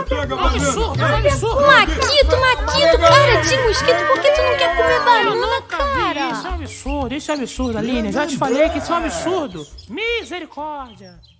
Maquito, cara de mosquito, por que tu não quer comer banana, cara? Isso é um absurdo, Aline. Já te falei que isso é um absurdo. Misericórdia.